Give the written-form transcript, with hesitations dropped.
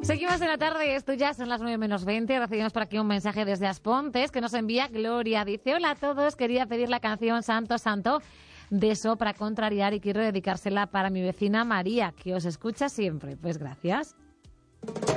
Seguimos en la tarde, esto ya son las 9:20. Recibimos por aquí un mensaje desde Aspontes que nos envía Gloria. Dice: hola a todos, quería pedir la canción Santo Santo de So para contrariar y quiero dedicársela para mi vecina María, que os escucha siempre. Pues gracias.